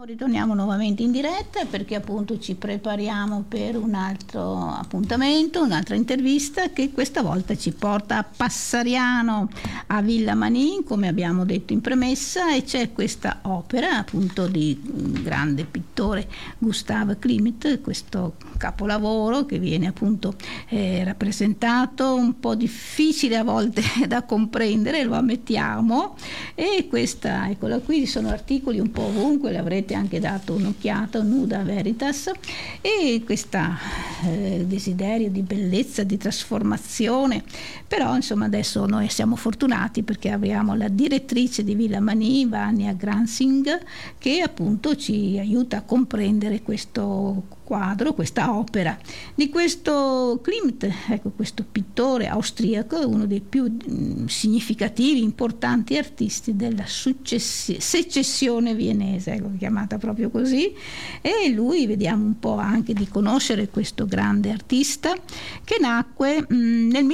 Ritorniamo nuovamente in diretta perché appunto ci prepariamo per un altro appuntamento, un'altra intervista che questa volta ci porta a Passariano, a Villa Manin, come abbiamo detto in premessa, e c'è questa opera appunto di un grande pittore, Gustav Klimt, questo capolavoro che viene appunto rappresentato, un po' difficile a volte da comprendere, lo ammettiamo, e questa, eccola qui, sono articoli un po' ovunque, le avrete anche dato un'occhiata, Nuda Veritas, e questo desiderio di bellezza, di trasformazione. Però insomma adesso noi siamo fortunati perché abbiamo la direttrice di Villa Manin, Vania Gransing, che appunto ci aiuta a comprendere questo quadro, questa opera di questo Klimt, ecco, questo pittore austriaco, uno dei più significativi, importanti artisti della secessione viennese, ecco, chiamata proprio così. E lui, vediamo un po' anche di conoscere questo grande artista che nacque nel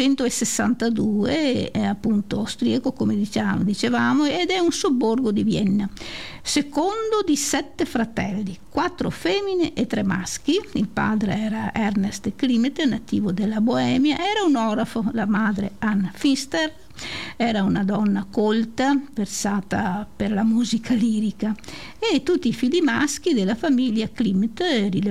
1862, è appunto austriaco, come dicevamo, ed è un sobborgo di Vienna, secondo di 7 fratelli, 4 femmine e 3 maschi. Il padre era Ernest Klimt, nativo della Boemia, era un orafo, la madre Anne Pfister era una donna colta, versata per la musica lirica, e tutti i figli maschi della famiglia Klimt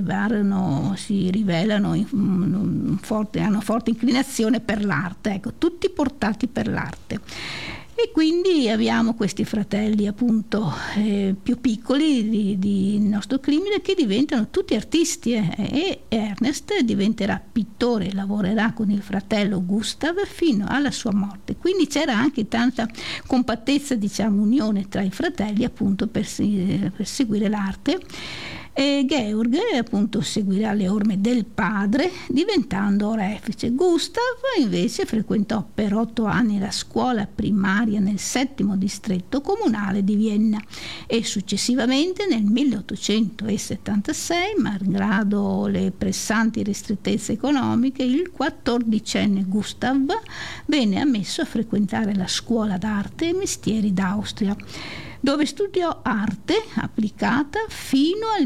si rivelano hanno forte inclinazione per l'arte, ecco, tutti portati per l'arte. E quindi abbiamo questi fratelli appunto più piccoli di nostro Klimt che diventano tutti artisti, e Ernest diventerà pittore, lavorerà con il fratello Gustav fino alla sua morte. Quindi c'era anche tanta compattezza, diciamo, unione tra i fratelli appunto per seguire l'arte. E Georg appunto seguirà le orme del padre diventando orefice. Gustav invece frequentò per 8 anni la scuola primaria nel 7° distretto comunale di Vienna e successivamente nel 1876, malgrado le pressanti ristrettezze economiche, il 14enne Gustav venne ammesso a frequentare la scuola d'arte e mestieri d'Austria, dove studiò arte applicata fino al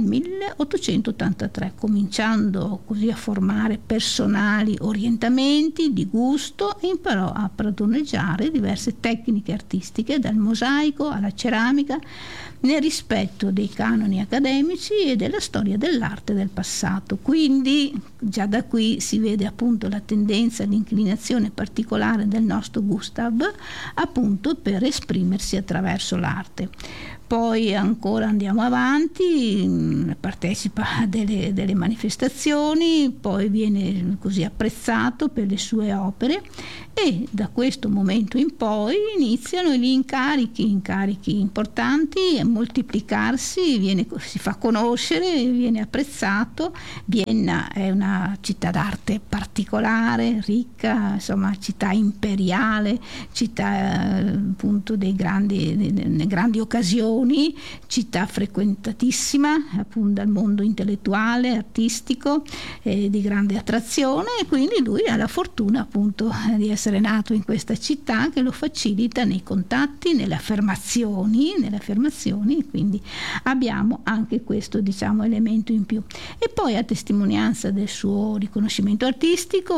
1883, cominciando così a formare personali orientamenti di gusto, e imparò a padroneggiare diverse tecniche artistiche, dal mosaico alla ceramica, nel rispetto dei canoni accademici e della storia dell'arte del passato. Quindi già da qui si vede appunto la tendenza, l'inclinazione particolare del nostro Gustav appunto per esprimersi attraverso l'arte. Poi ancora andiamo avanti, partecipa a delle manifestazioni, poi viene così apprezzato per le sue opere, e da questo momento in poi iniziano gli incarichi importanti a moltiplicarsi, si fa conoscere, viene apprezzato. Vienna è una città d'arte particolare, ricca, insomma città imperiale, città appunto delle grandi occasioni, città frequentatissima appunto dal mondo intellettuale, artistico, di grande attrazione, e quindi lui ha la fortuna appunto di essere nato in questa città che lo facilita nei contatti, nelle affermazioni, quindi abbiamo anche questo, diciamo, elemento in più. E poi, a testimonianza del suo riconoscimento artistico,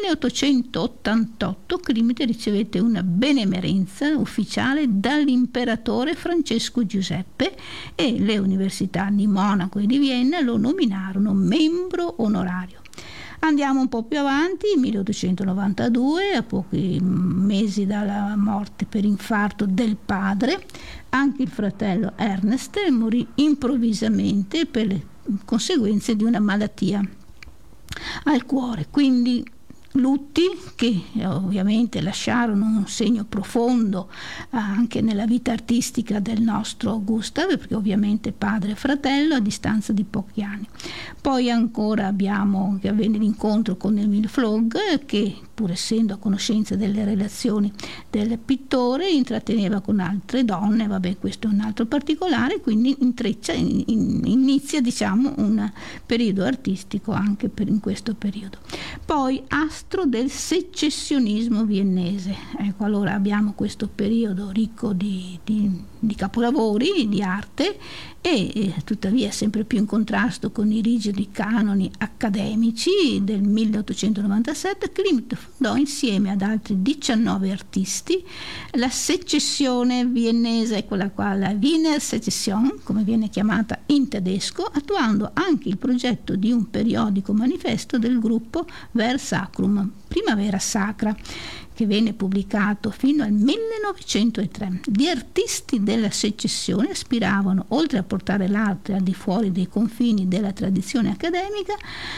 1888 Klimt ricevette una benemerenza ufficiale dall'imperatore Francesco Giuseppe, e le università di Monaco e di Vienna lo nominarono membro onorario. Andiamo un po' più avanti, 1892, a pochi mesi dalla morte per infarto del padre, anche il fratello Ernest morì improvvisamente per le conseguenze di una malattia al cuore. Quindi lutti che ovviamente lasciarono un segno profondo anche nella vita artistica del nostro Gustav, perché ovviamente padre e fratello a distanza di pochi anni. Poi ancora abbiamo che avvenne l'incontro con Emil Flog, che pur essendo a conoscenza delle relazioni del pittore intratteneva con altre donne, vabbè, questo è un altro particolare, quindi inizia, diciamo, un periodo artistico anche in questo periodo. Poi del secessionismo viennese. Ecco, allora abbiamo questo periodo ricco di di capolavori di arte e tuttavia sempre più in contrasto con i rigidi canoni accademici del 1897, Klimt fondò insieme ad altri 19 artisti la secessione viennese, quella qua, la Wiener Secession, come viene chiamata in tedesco, attuando anche il progetto di un periodico manifesto del gruppo Ver Sacrum, Primavera Sacra, che venne pubblicato fino al 1903. Gli artisti della secessione aspiravano, oltre a portare l'arte al di fuori dei confini della tradizione accademica,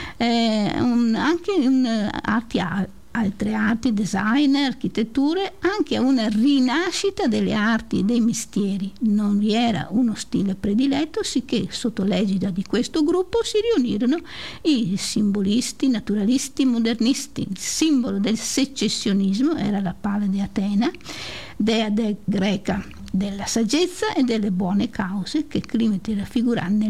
altre arti, design, architetture, anche a una rinascita delle arti e dei mestieri. Non vi era uno stile prediletto, sicché sotto l'egida di questo gruppo si riunirono i simbolisti, naturalisti, modernisti. Il simbolo del secessionismo era la pala di Atena, dea greca della saggezza e delle buone cause, che Klimt raffigurò nel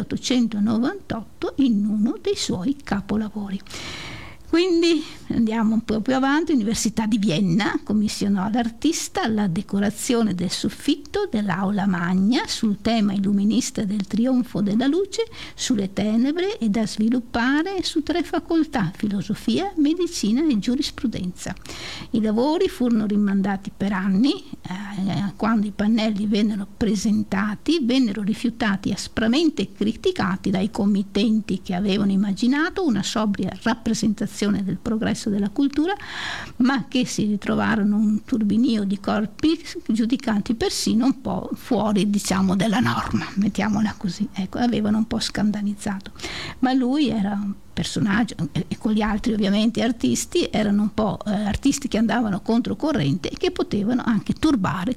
1898 in uno dei suoi capolavori. Quindi andiamo un po' più avanti. Università di Vienna commissionò all'artista la decorazione del soffitto dell'aula magna sul tema illuminista del trionfo della luce sulle tenebre, e da sviluppare su 3 facoltà: filosofia, medicina e giurisprudenza. I lavori furono rimandati per anni. Quando i pannelli vennero presentati, vennero rifiutati aspramente e criticati dai committenti, che avevano immaginato una sobria rappresentazione del progresso della cultura, ma che si ritrovarono un turbinio di corpi giudicati persino un po' fuori, diciamo, della norma, mettiamola così. Ecco, avevano un po' scandalizzato. Ma lui era un personaggio, e con gli altri ovviamente artisti, erano un po' artisti che andavano controcorrente e che potevano anche turbare.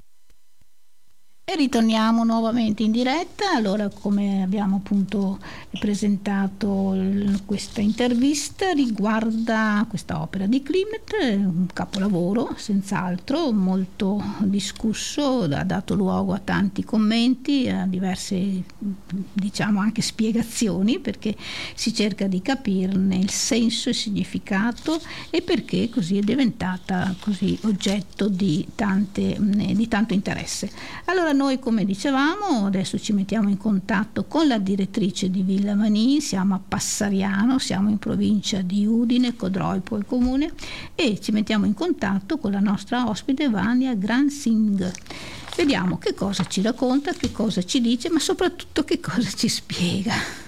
E ritorniamo nuovamente in diretta. Allora, come abbiamo appunto presentato, questa intervista riguarda questa opera di Klimt, un capolavoro senz'altro, molto discusso, ha dato luogo a tanti commenti, a diverse, diciamo, anche spiegazioni, perché si cerca di capirne il senso e significato e perché così è diventata così oggetto di tanto interesse. Allora, noi, come dicevamo, adesso ci mettiamo in contatto con la direttrice di Villa Manin. Siamo a Passariano, siamo in provincia di Udine, Codroipo poi il comune, e ci mettiamo in contatto con la nostra ospite Vania Gransing. Vediamo che cosa ci racconta, che cosa ci dice, ma soprattutto che cosa ci spiega.